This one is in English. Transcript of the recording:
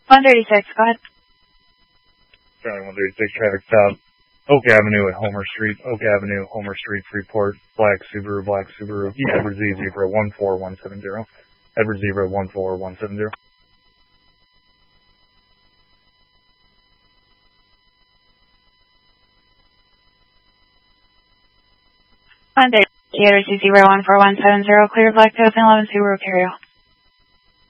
136, go ahead. Charlie 136, traffic stop. Oak Avenue at Homer Street. Oak Avenue, Homer Street, Freeport. Black Subaru. Edward Z 014170. Edward 014170. Edward Z 014170, clear Black to open 11 Subaru Carrier.